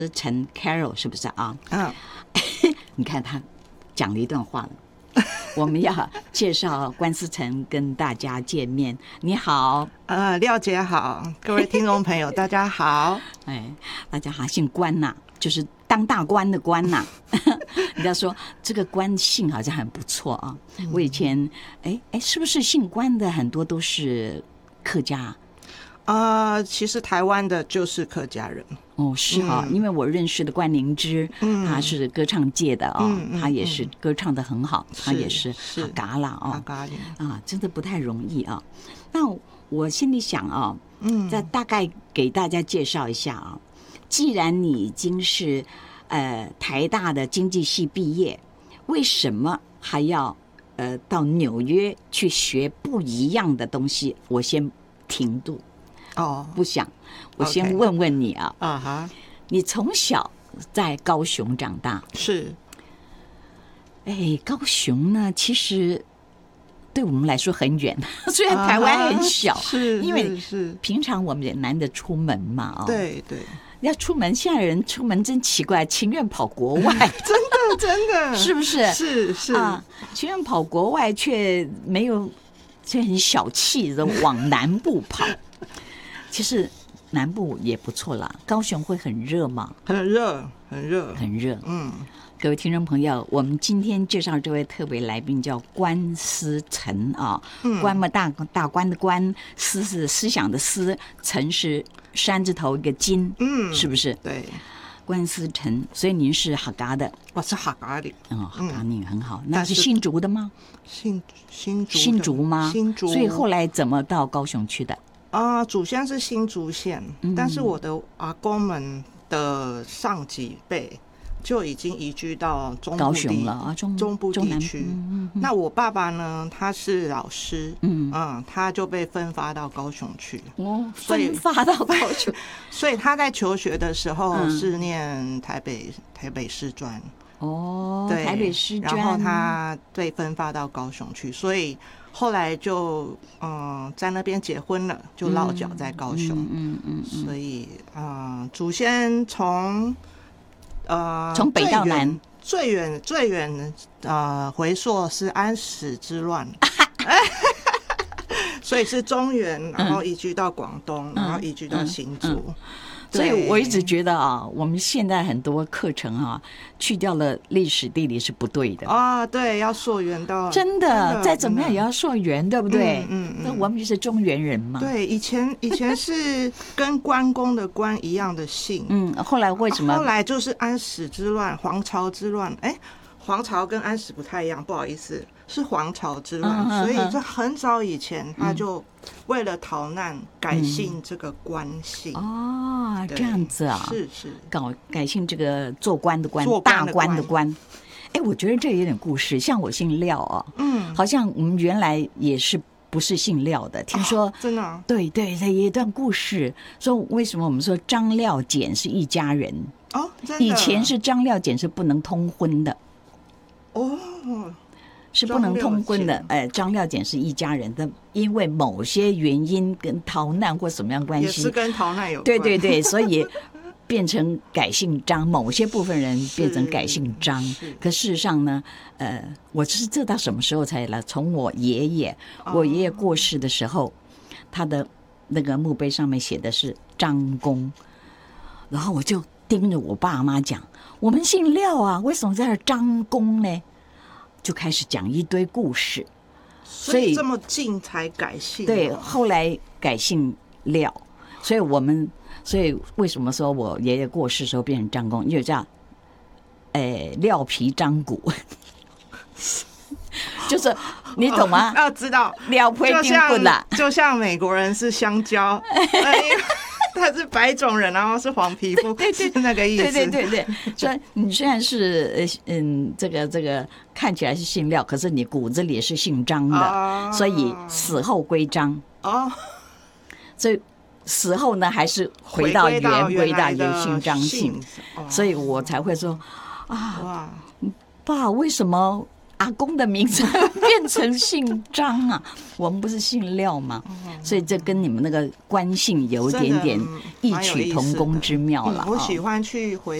陈 Carol 是不是啊？ 嗯， 你看他讲了一段话了。我们要介绍关思成跟大家见面。你好， 廖姐好，各位听众朋友大家好。 哎，大家好，姓关呐、就是当大官的官呐、人家说这个官姓好像很不错啊。我以前是不是姓关的很多都是客家？ 其实台湾的就是客家人。 哦，是啊，因为我认识的关灵芝，他是歌唱界的哦，他也是歌唱的很好，他也是哈嘎啦哦，真的不太容易啊。那我心里想啊，再大概给大家介绍一下啊。既然你已经是台大的经济系毕业，为什么还要到纽约去学不一样的东西？我先停住。不想，我先问问你啊，你从小在高雄长大， 是？ 高雄呢，其实对我们来说很远，虽然台湾很小， 是因为平常我们也难得出门嘛， 对对， 要出门，现在人出门真奇怪，情愿跑国外， 真的， 是不是？ 是啊， 情愿跑国外，却很小气的往南部跑。其实南部也不错啦，高雄会很热吗？ 很热。 各位听众朋友，我们今天介绍这位特别来宾叫关思成啊，关嘛大官的关，思是思想的思，成是山字头一个金，是不是？ 对， 关思成，所以您是哈嘎的， 我是哈嘎的， 哈嘎你很好，那是新竹的吗？新竹吗？ 新竹， 所以后来怎么到高雄去的？ 祖先是新竹县，但是我的阿公们的上几辈就已经移居到高雄了啊， 中部地区。那我爸爸呢，他是老师，他就被分发到高雄去。 分发到高雄， 所以他在求学的时候是念台北师专。对， 台北师专， 然后他被分发到高雄去，所以后来就在那边结婚了，就落脚在高雄。所以祖先从北到南最远回溯是安史之乱，所以是中原，然后移居到广东，然后移居到新竹。 所以我一直觉得我们现在很多课程去掉了历史地理是不对的对，要溯源到真的，再怎么样也要溯源，对不对？那我们就是中原人嘛。 对，以前是跟关公的关一样的姓， 后来为什么？ 后来就是安史之乱、黄巢之乱。黄巢跟安史不太一样，不好意思，是黄巢之乱，所以就很早以前他就为了逃难改姓这个关姓。 这样子啊， 是改姓这个做官的官，大官的官。我觉得这有点故事，像我姓廖好像我们原来也是不是姓廖的，听说真的对，有一段故事说为什么我们说张廖简是一家人真的， 以前是张廖简是不能通婚的。是不能通婚的。张廖简是一家人的，因为某些原因跟逃难或什么样关系， 也是跟逃难有关。 对，所以变成改姓张，某些部分人变成改姓张。可事实上呢，我是这到什么时候才来？从我爷爷过世的时候，他的那个墓碑上面写的是张公，然后我就盯着我爸妈讲，我们姓廖啊，为什么在这张公呢？就开始讲一堆故事， 所以这么近才改姓。 对，后来改姓廖，所以为什么说我爷爷过世的时候变成张公，因为叫廖皮张骨，就是你懂吗？ 要知道廖皮丁棍啦， 就像美国人是香蕉。他是白种人，然后是黄皮肤，是那个意思。 对，所以你虽然是这个看起来是姓廖，可是你骨子里是姓张的，所以死后归张。所以死后呢，还是回到原姓张姓，所以我才会说爸，为什么阿公的名字变成姓张啊？我们不是姓廖吗？所以这跟你们那个官姓有点点异曲同工之妙了。 我喜欢去回